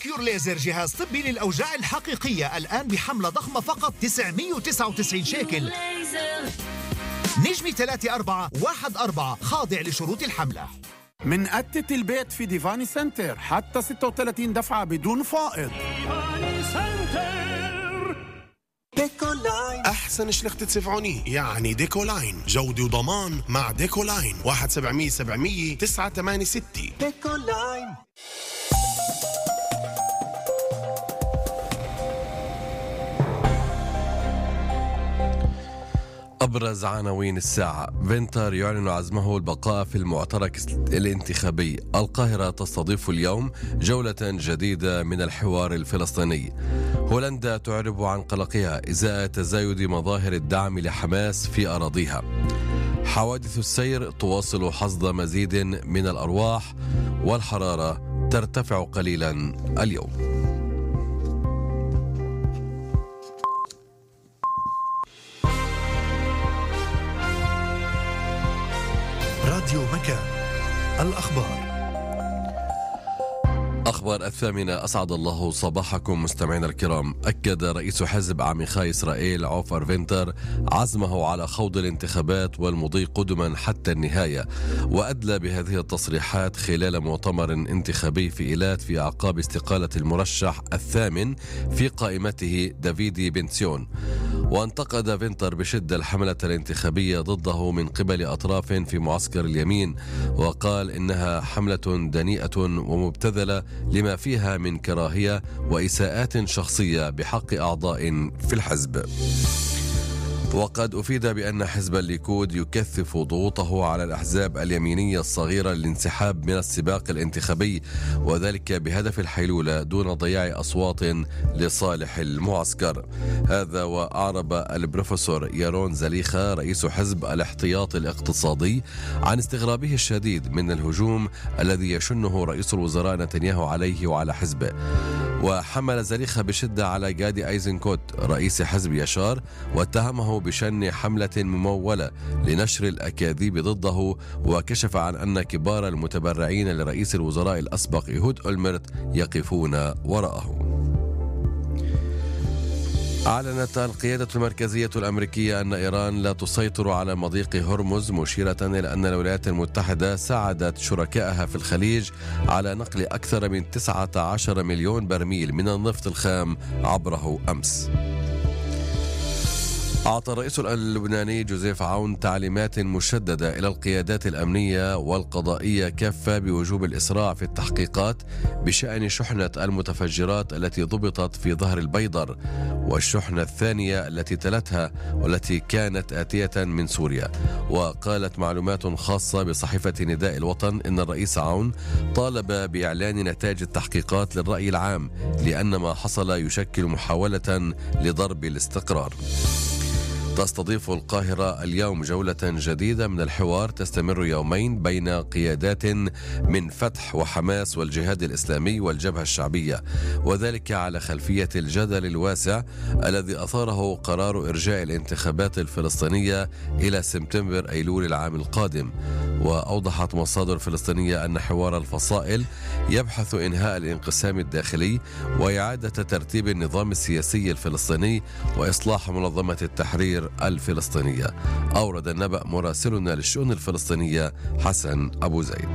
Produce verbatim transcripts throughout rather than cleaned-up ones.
كيور ليزر جهاز طبي للأوجاع الحقيقية الآن بحملة ضخمة فقط تسعمية وتسعة وتسعين شيكل. نجمي ثلاثة أربعة واحد أربعة خاضع لشروط الحملة. من قتة البيت في ديفاني سنتر حتى ستة وثلاثين دفعة بدون فائض. ديكولاين أحسن شلخت تسفعوني يعني ديكولاين، جودة وضمان مع ديكولاين. واحد سبعمية سبعمية تسعة ثمانية ستة. ديكولاين. أبرز عناوين الساعة: فينتر يعلن عزمه البقاء في المعترك الانتخابي. القاهرة تستضيف اليوم جولة جديدة من الحوار الفلسطيني. هولندا تعرب عن قلقها إزاء تزايد مظاهر الدعم لحماس في أراضيها. حوادث السير تواصل حصد مزيد من الأرواح، والحرارة ترتفع قليلا اليوم. راديو مكان، الأخبار. أخبار الثامنة. أسعد الله صباحكم مستمعينا الكرام. أكد رئيس حزب عميخاي إسرائيل عوفر فينتر عزمه على خوض الانتخابات والمضي قدما حتى النهاية، وأدلى بهذه التصريحات خلال مؤتمر انتخابي في إيلات في أعقاب استقالة المرشح الثامن في قائمته دافيدي بنسيون. وانتقد فينتر بشدة الحملة الانتخابية ضده من قبل أطراف في معسكر اليمين، وقال إنها حملة دنيئة ومبتذلة لما فيها من كراهية وإساءات شخصية بحق أعضاء في الحزب. وقد أفيد بأن حزب الليكود يكثف ضغوطه على الأحزاب اليمينية الصغيرة للانسحاب من السباق الانتخابي، وذلك بهدف الحيلولة دون ضياع أصوات لصالح المعسكر. هذا وأعرب البروفيسور يارون زليخة رئيس حزب الاحتياط الاقتصادي عن استغرابه الشديد من الهجوم الذي يشنه رئيس الوزراء نتنياهو عليه وعلى حزبه. وحمل زليخة بشدة على جادي أيزنكوت رئيس حزب يشار، واتهمه بشن حملة ممولة لنشر الأكاذيب ضده، وكشف عن أن كبار المتبرعين لرئيس الوزراء الأسبق إيهود أولمرت يقفون وراءه. أعلنت القيادة المركزية الأمريكية أن إيران لا تسيطر على مضيق هرمز، مشيرة إلى أن الولايات المتحدة ساعدت شركائها في الخليج على نقل أكثر من تسعة عشر مليون برميل من النفط الخام عبره أمس. أعطى الرئيس اللبناني جوزيف عون تعليمات مشددة إلى القيادات الأمنية والقضائية كافة بوجوب الإسراع في التحقيقات بشأن شحنة المتفجرات التي ضبطت في ظهر البيضر، والشحنة الثانية التي تلتها والتي كانت آتية من سوريا. وقالت معلومات خاصة بصحيفة نداء الوطن إن الرئيس عون طالب بإعلان نتائج التحقيقات للرأي العام، لأن ما حصل يشكل محاولة لضرب الاستقرار. تستضيف القاهرة اليوم جولة جديدة من الحوار تستمر يومين بين قيادات من فتح وحماس والجهاد الإسلامي والجبهة الشعبية، وذلك على خلفية الجدل الواسع الذي أثاره قرار إرجاء الانتخابات الفلسطينية إلى سبتمبر أيلول العام القادم. وأوضحت مصادر فلسطينية أن حوار الفصائل يبحث إنهاء الانقسام الداخلي وإعادة ترتيب النظام السياسي الفلسطيني وإصلاح منظمة التحرير الفلسطينية. أورد النبأ مراسلنا للشؤون الفلسطينية حسن أبو زيد.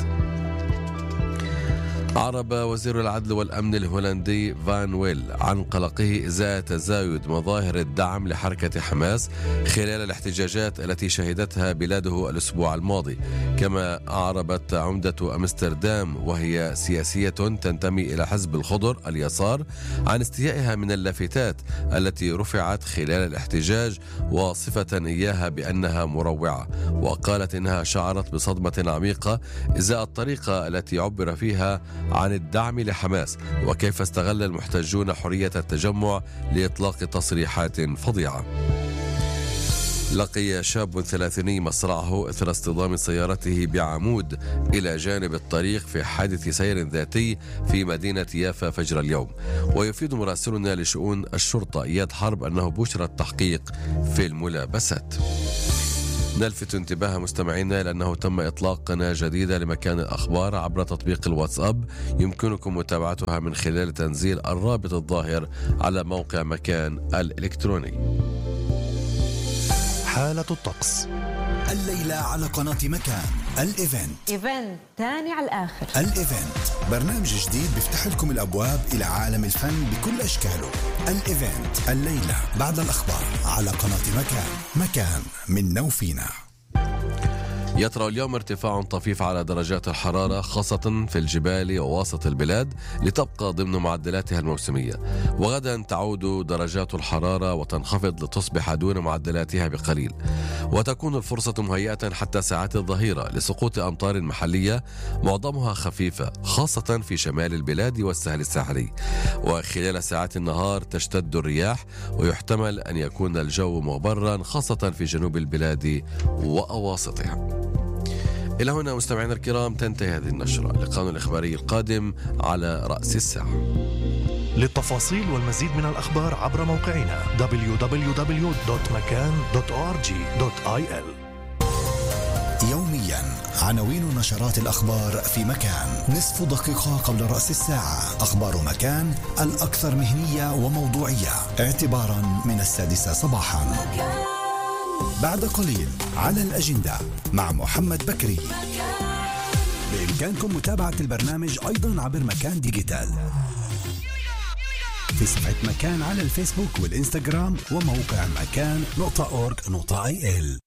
أعرب وزير العدل والأمن الهولندي فان ويل عن قلقه إزاء تزايد مظاهر الدعم لحركة حماس خلال الاحتجاجات التي شهدتها بلاده الأسبوع الماضي. كما أعربت عمدة أمستردام وهي سياسية تنتمي إلى حزب الخضر اليسار عن استيائها من اللافتات التي رفعت خلال الاحتجاج، وصفة إياها بأنها مروعة. وقالت إنها شعرت بصدمة عميقة إزاء الطريقة التي عبر فيها عن الدعم لحماس، وكيف استغل المحتجون حرية التجمع لإطلاق تصريحات فظيعة. لقي شاب ثلاثيني مصرعه إثر اصطدام سيارته بعمود إلى جانب الطريق في حادث سير ذاتي في مدينة يافا فجر اليوم. ويفيد مراسلنا لشؤون الشرطة إياد حرب أنه بشر التحقيق في الملابسات. نلفت انتباه مستمعينا لأنه تم إطلاق قناة جديدة لمكان الأخبار عبر تطبيق الواتساب، يمكنكم متابعتها من خلال تنزيل الرابط الظاهر على موقع مكان الإلكتروني. حالة الطقس الليلة على قناة مكان الإيفنت. إيفنت تاني على الآخر. الإيفنت برنامج جديد بيفتح لكم الأبواب إلى عالم الفن بكل أشكاله. الإيفنت الليلة بعد الأخبار على قناة مكان. مكان منا وفينا. يطرأ اليوم ارتفاع طفيف على درجات الحرارة خاصة في الجبال ووسط البلاد لتبقى ضمن معدلاتها الموسمية، وغدا تعود درجات الحرارة وتنخفض لتصبح دون معدلاتها بقليل، وتكون الفرصة مهيئة حتى ساعات الظهيرة لسقوط أمطار محلية معظمها خفيفة خاصة في شمال البلاد والساحل الساحلي، وخلال ساعات النهار تشتد الرياح ويحتمل أن يكون الجو مغبرا خاصة في جنوب البلاد وأواسطها. إلى هنا مستمعينا الكرام تنتهي هذه النشرة. لقاءنا الإخباري القادم على رأس الساعة. للتفاصيل والمزيد من الأخبار عبر موقعنا دبليو دبليو دبليو دوت مكان دوت أو آر جي دوت آي إل. يوميا عناوين نشرات الأخبار في مكان. نصف دقيقة قبل رأس الساعة أخبار مكان الأكثر مهنية وموضوعية اعتبارا من السادسة صباحا. بعد قليل على الأجندة مع محمد بكري. بإمكانكم متابعة البرنامج أيضا عبر مكان ديجيتال في صفحة مكان على الفيسبوك والإنستغرام وموقع مكان نقطة أورج نقطة آي إل.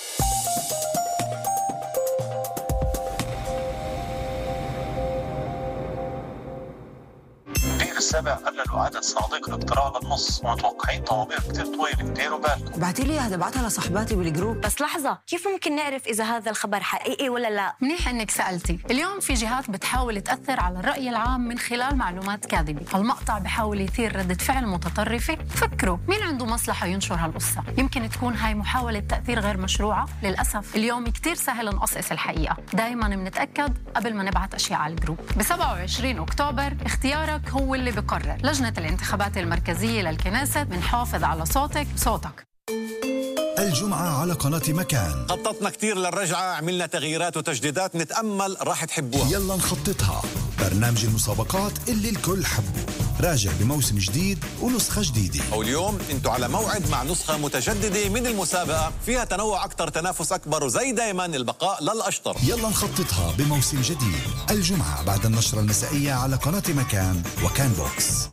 السابع قللوا عدد صناديق الاقتراع للنص ومتوقعين طوابير كتير طويلة، ديروا بالكم. بعتي لي هذا، بعتها لصحباتي بالجروب. بس لحظة، كيف ممكن نعرف إذا هذا الخبر حقيقي ولا لا؟ منيح إنك سألتي. اليوم في جهات بتحاول تأثر على الرأي العام من خلال معلومات كاذبة. المقطع بحاول يثير ردة فعل متطرفة. فكروا مين عنده مصلحة ينشر هالقصة؟ يمكن تكون هاي محاولة تأثير غير مشروعة. للأسف اليوم كتير سهل نقصقص الحقيقة. دايما بنتأكد قبل ما نبعت أشياء على الجروب. ب سبعة وعشرين أكتوبر اختيارك هو اللي بقرر. لجنة الانتخابات المركزية للكنيسة بنحافظ على صوتك صوتك. الجمعة على قناة مكان. خططنا كتير للرجعة، عملنا تغييرات وتجديدات، نتأمل راح تحبوها. يلا نخططها. برنامج المسابقات اللي الكل حبه راجع بموسم جديد ونسخة جديدة. واليوم انتوا على موعد مع نسخة متجددة من المسابقة فيها تنوع أكتر، تنافس أكبر، وزي دايما البقاء للأشطر. يلا نخططها بموسم جديد الجمعة بعد النشرة المسائية على قناة مكان وكان بوكس.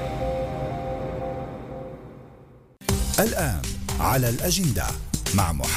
الآن على الأجندة مع محمد